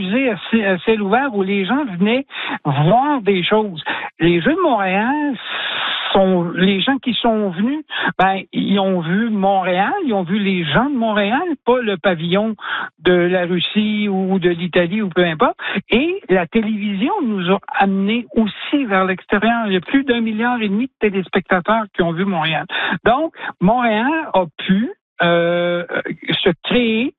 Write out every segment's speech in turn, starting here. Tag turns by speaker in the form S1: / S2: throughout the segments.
S1: musée à ciel ouvert où les gens venaient voir des choses. Les Jeux de Montréal les gens qui sont venus, ils ont vu Montréal, ils ont vu les gens de Montréal, pas le pavillon de la Russie ou de l'Italie ou peu importe. Et la télévision nous a amenés aussi vers l'extérieur. Il y a plus d'1,5 milliard de téléspectateurs qui ont vu Montréal. Donc, Montréal a pu se créer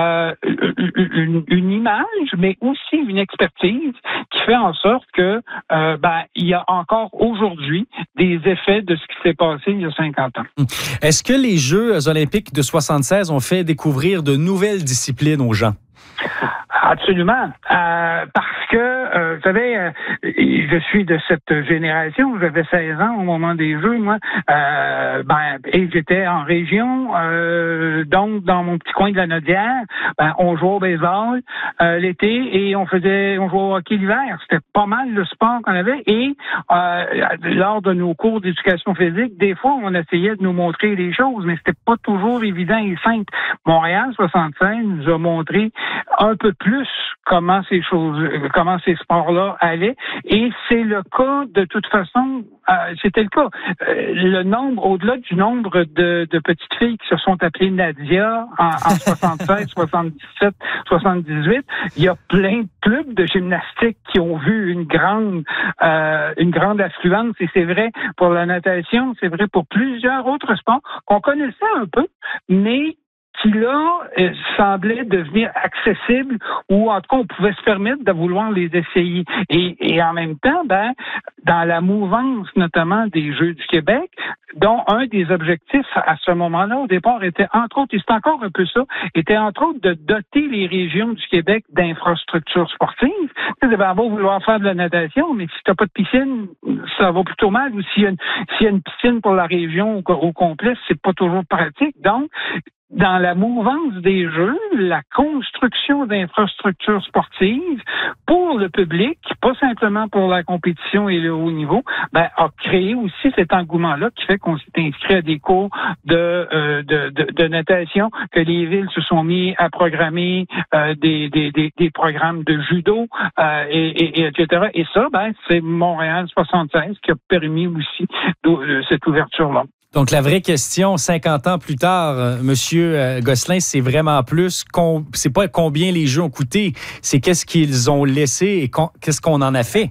S1: une image, mais aussi une expertise qui fait en sorte que il y a encore aujourd'hui des effets de ce qui s'est passé il y a 50 ans.
S2: Est-ce que les Jeux olympiques de 76 ont fait découvrir de nouvelles disciplines aux gens?
S1: Absolument. Parce que, vous savez, je suis de cette génération. J'avais 16 ans au moment des Jeux, moi. Et j'étais en région. Donc, dans mon petit coin de la Nodière, on jouait au baseball l'été et on jouait au hockey l'hiver. C'était pas mal le sport qu'on avait. Et lors de nos cours d'éducation physique, des fois, on essayait de nous montrer des choses, mais c'était pas toujours évident et simple. Montréal 76 nous a montré un peu plus comment ces sports-là allaient. Et c'est le cas, de toute façon, c'était le cas. Le nombre, au-delà du nombre de petites filles qui se sont appelées Nadia en 76, 77, 78, il y a plein de clubs de gymnastique qui ont vu une grande affluence. Et c'est vrai pour la natation, c'est vrai pour plusieurs autres sports qu'on connaissait un peu, mais qui là semblait devenir accessible ou en tout cas on pouvait se permettre de vouloir les essayer. Et en même temps, dans la mouvance notamment des Jeux du Québec, dont un des objectifs à ce moment-là au départ était entre autres, et c'est encore un peu ça, était entre autres de doter les régions du Québec d'infrastructures sportives. Tu sais, ben, beau vouloir faire de la natation, mais si t'as pas de piscine, ça va plutôt mal. Ou s'il y a une piscine pour la région au complet, c'est pas toujours pratique. Donc, dans la mouvance des Jeux, la construction d'infrastructures sportives pour le public, pas simplement pour la compétition et le haut niveau, a créé aussi cet engouement-là qui fait qu'on s'est inscrit à des cours de natation, que les villes se sont mis à programmer des programmes de judo, et etc. Et ça, c'est Montréal 76 qui a permis aussi cette ouverture-là.
S2: Donc, la vraie question, 50 ans plus tard, Monsieur Gosselin, c'est vraiment plus, c'est pas combien les Jeux ont coûté, c'est qu'est-ce qu'ils ont laissé et qu'est-ce qu'on en a fait.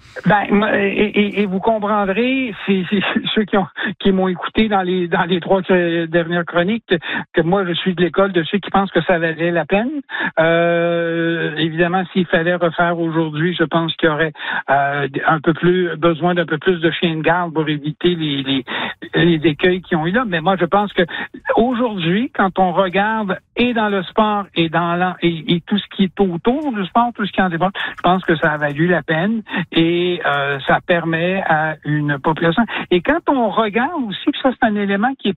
S1: Et vous comprendrez, ceux qui m'ont écouté dans les 3 dernières chroniques, que moi je suis de l'école de ceux qui pensent que ça valait la peine. Évidemment, s'il fallait refaire aujourd'hui, je pense qu'il y aurait besoin d'un peu plus de chiens de garde pour éviter les écueils qu'ils ont eu là. Mais moi, je pense que aujourd'hui, quand on regarde et dans le sport et et tout ce qui est autour du sport, tout ce qui en dépend, je pense que ça a valu la peine et ça permet à une population. Et quand on regarde aussi, puis ça c'est un élément qui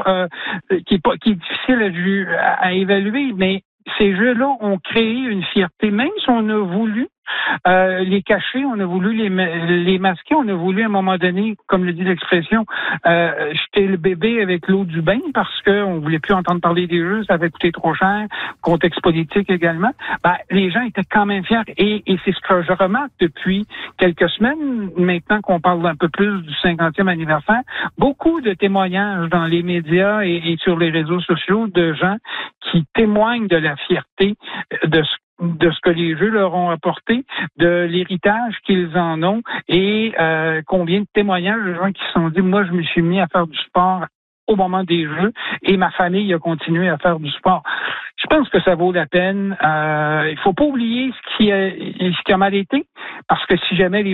S1: est difficile à évaluer, mais ces jeux-là ont créé une fierté, même si on a voulu les cacher, on a voulu les masquer, on a voulu à un moment donné, comme le dit l'expression, jeter le bébé avec l'eau du bain parce qu'on voulait plus entendre parler des Jeux, ça avait coûté trop cher, contexte politique également. Les gens étaient quand même fiers et c'est ce que je remarque depuis quelques semaines, maintenant qu'on parle un peu plus du 50e anniversaire, beaucoup de témoignages dans les médias et sur les réseaux sociaux de gens qui témoignent de la fierté de ce que les Jeux leur ont apporté, de l'héritage qu'ils en ont et combien de témoignages de gens qui se sont dit, moi je me suis mis à faire du sport au moment des Jeux et ma famille a continué à faire du sport. Je pense que ça vaut la peine. Il faut pas oublier ce qui a mal été, parce que si jamais les